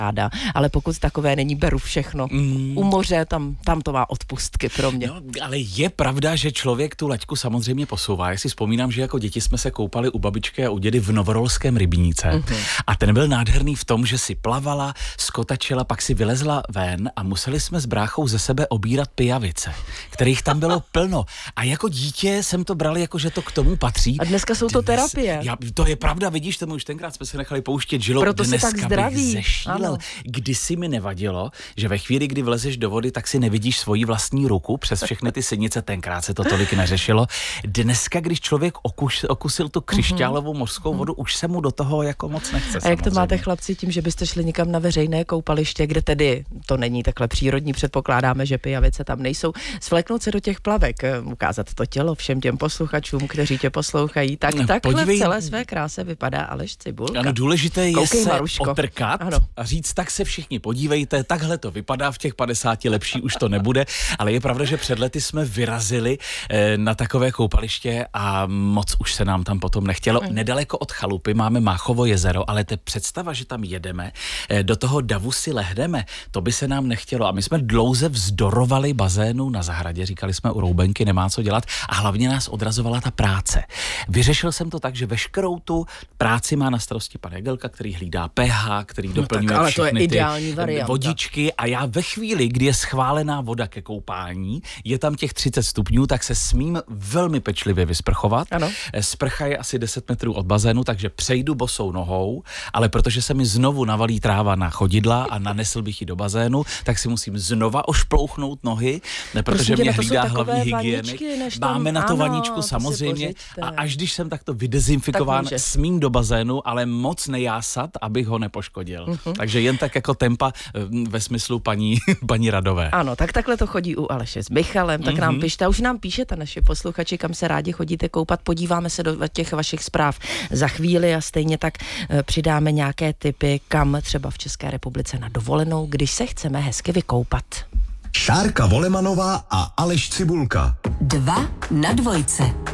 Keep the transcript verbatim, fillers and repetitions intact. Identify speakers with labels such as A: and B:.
A: ráda, ale pokud takové není, beru všechno. Mm. U moře, tam, tam to má odpustky pro mě.
B: No, ale je pravda, že člověk tu laťku samozřejmě posouvá. Já si vzpomínám, že jako děti jsme se koupali u babičky a u dědy v Novorolském rybníce. Mm-hmm. A ten byl nádherný v tom, že si plavala, skotačila, pak si vylezla ven a museli jsme s bráchou ze sebe obírat pijavice, kterých tam bylo plno. A jako dítě jsem to bral jako, že to k tomu patří.
A: A dneska jsou to
B: Dnes,
A: terapie.
B: Já, to je pravda, vidíš, tomu už tenkrát jsme se nechali pouštět žilou.
A: Proto dneska si tak zdraví.
B: Zešílel. Kdysi mi nevadilo, že ve chvíli, kdy vlezeš do vody, tak si nevidíš svoji vlastní ruku přes všechny ty sinice, tenkrát se to tolik neřešilo. Dneska, když člověk okus, okusil tu křišťálovou mořskou vodu, už se mu do toho jako moc nechce.
A: A jak to máte, chlapci, tím, že byste šli někam na veřejné koupaliště, kde tedy to není takhle přírodní, předpokládáme, že pijavice tam nejsou, svléknout se do těch plavek, ukázat to tělo všem těm posluchačům, kteří tě poslouchají, tak takhle Podívej... v celé své kráse vypadá Aleš Cibulka.
B: Ano, důležité je
A: Koukej,
B: se
A: Maruško.
B: otrkat ano. a říct, tak se všichni podívejte, takhle to vypadá, v těch padesáti lepší už to nebude, ale je pravda, že před lety jsme vyrazili eh, na takové koupaliště a moc už se nám tam potom nechtělo. Mm. Nedaleko od chalupy máme Máchovo jezero, ale ta představa, že tam jedeme, eh, do toho davu si lehneme, to by se nám nechtělo a my jsme dlouze vzdorovali bazénu na zahradě, říkali jsme u Roubenky, nemá co dělat a hlavně nás odrazovala ta práce. Vyřešil jsem to tak, že veškerou tu práci má na starosti pan Jegelka, který hlídá pH, který no doplňuje
A: tak, ale
B: všechny
A: to je
B: ty
A: varianta.
B: vodičky a já ve chvíli, kdy je schválená voda ke koupání, je tam těch třicet stupňů, tak se smím velmi pečlivě vysprchovat.
A: Ano.
B: Sprcha je asi deset metrů od bazénu, takže přejdu bosou nohou, ale protože se mi znovu navalí tráva na chodidla a nanesl bych ji do bazénu, tak si musím znova ošplouchnout nohy, ne, protože mě hlídá hlavní hygienik. Máme na to
A: ano,
B: vaničku samozřejmě
A: to
B: a až když jsem takto vydezinfikován, tak smím do bazénu, ale moc nejásat, abych ho nepoškodil. Uh-huh. Takže jen tak jako tempa ve smyslu paní, paní Radové.
A: Ano, tak takhle to chodí u Aleše s Michalem, tak uh-huh. nám pište, už nám píšete naši posluchači, kam se rádi chodíte koupat, podíváme se do těch vašich zpráv za chvíli a stejně tak přidáme nějaké tipy, kam třeba v České republice na dovolenou, když se chceme hezky vykoupat.
C: Šárka Volemanová a Aleš Cibulka.
D: Dva na dvojce.